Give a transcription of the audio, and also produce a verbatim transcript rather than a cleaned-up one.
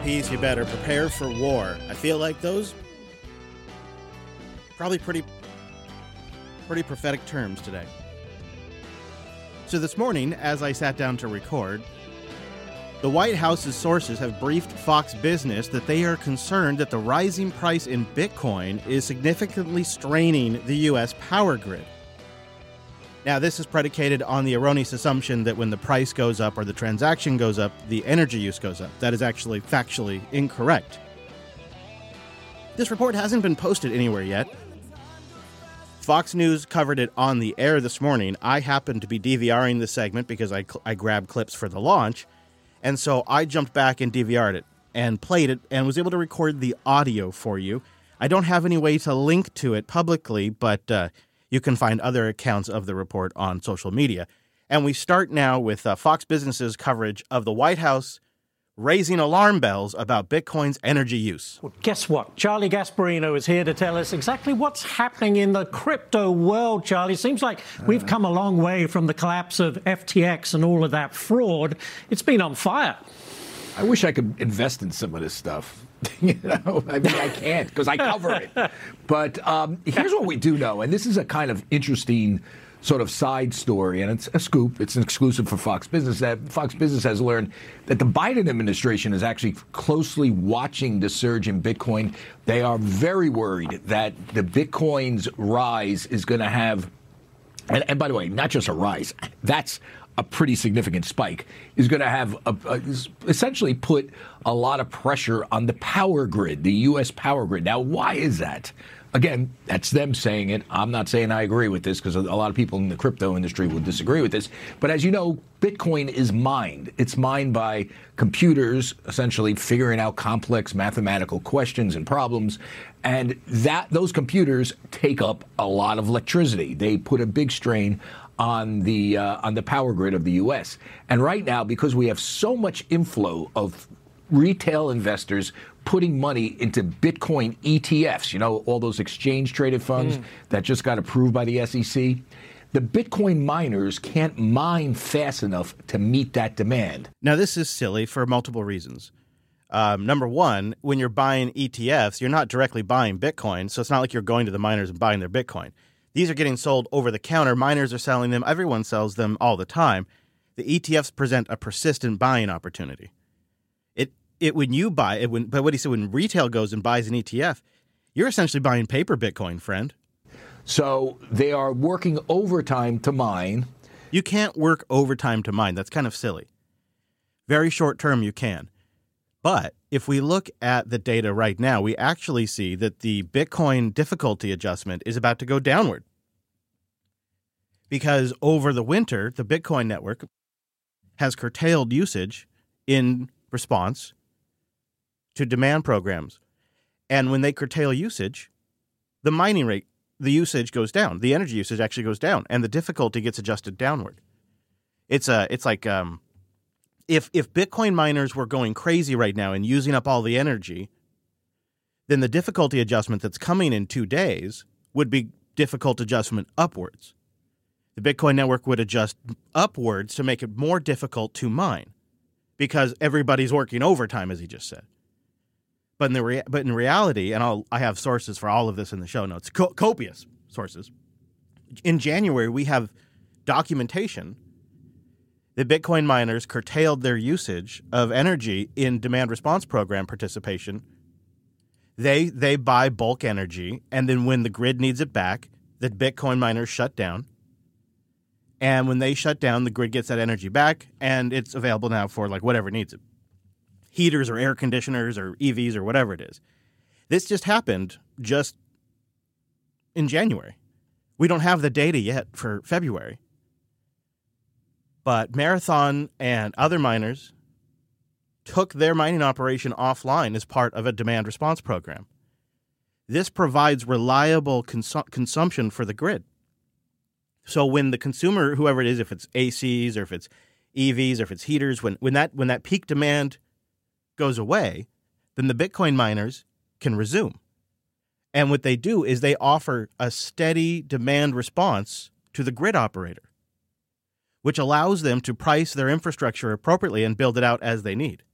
peace, you better prepare for war. I feel like those probably pretty pretty prophetic terms today. So this morning, as I sat down to record, the White House's sources have briefed Fox Business that they are concerned that the rising price in Bitcoin is significantly straining the U S power grid. Now, this is predicated on the erroneous assumption that when the price goes up or the transaction goes up, the energy use goes up. That is actually factually incorrect. This report hasn't been posted anywhere yet. Fox News covered it on the air this morning. I happened to be DVRing the segment because I, I grabbed clips for the launch, and so I jumped back and D V R'd it and played it and was able to record the audio for you. I don't have any way to link to it publicly, but uh, you can find other accounts of the report on social media. And we start now with uh, Fox Business's coverage of the White House raising alarm bells about Bitcoin's energy use. Well, guess what? Charlie Gasparino is here to tell us exactly what's happening in the crypto world, Charlie. Seems like we've come a long way from the collapse of F T X and all of that fraud. It's been on fire. I wish I could invest in some of this stuff. You know, I mean, I can't because I cover it. But um, here's what we do know, and this is a kind of interesting sort of side story, and it's a scoop. It's an exclusive for Fox Business. That Fox Business has learned that the Biden administration is actually closely watching the surge in Bitcoin. They are very worried that the Bitcoin's rise is going to have, and, and by the way, not just a rise, that's a pretty significant spike, is going to have a, a, essentially put a lot of pressure on the power grid, the U S power grid. Now, why is that? Again, that's them saying it. I'm not saying I agree with this because a lot of people in the crypto industry would disagree with this. But as you know, Bitcoin is mined. It's mined by computers, essentially figuring out complex mathematical questions and problems. And that those computers take up a lot of electricity. They put a big strain on the uh, on the power grid of the U S. And right now, because we have so much inflow of retail investors putting money into Bitcoin E T Fs, you know, all those exchange-traded funds mm. that just got approved by the S E C, the Bitcoin miners can't mine fast enough to meet that demand. Now, this is silly for multiple reasons. Um, number one, when you're buying E T Fs, you're not directly buying Bitcoin, so it's not like you're going to the miners and buying their Bitcoin. These are getting sold over the counter. Miners are selling them. Everyone sells them all the time. The E T Fs present a persistent buying opportunity. It it when you buy it, when but what he said, when retail goes and buys an E T F, you're essentially buying paper Bitcoin, friend. So they are working overtime to mine. You can't work overtime to mine. That's kind of silly. Very short term, you can. But if we look at the data right now, we actually see that the Bitcoin difficulty adjustment is about to go downward. Because over the winter, the Bitcoin network has curtailed usage in response to demand programs. And when they curtail usage, the mining rate, the usage goes down. The energy usage actually goes down, and the difficulty gets adjusted downward. It's a, it's like um, if if Bitcoin miners were going crazy right now and using up all the energy, then the difficulty adjustment that's coming in two days would be difficult adjustment upwards. The Bitcoin network would adjust upwards to make it more difficult to mine because everybody's working overtime, as he just said. But in the rea- but in reality, and I'll, I have sources for all of this in the show notes, co- copious sources. In January, we have documentation that Bitcoin miners curtailed their usage of energy in demand response program participation. They they buy bulk energy, and then when the grid needs it back, the Bitcoin miners shut down. And when they shut down, the grid gets that energy back, and it's available now for like whatever needs it. Heaters or air conditioners or E Vs or whatever it is. This just happened just in January. We don't have the data yet for February. But Marathon and other miners took their mining operation offline as part of a demand response program. This provides reliable cons- consumption for the grid. So when the consumer, whoever it is, if it's A Cs or if it's E Vs or if it's heaters, when, when that when that peak demand goes away, then the Bitcoin miners can resume. And what they do is they offer a steady demand response to the grid operator, which allows them to price their infrastructure appropriately and build it out as they need.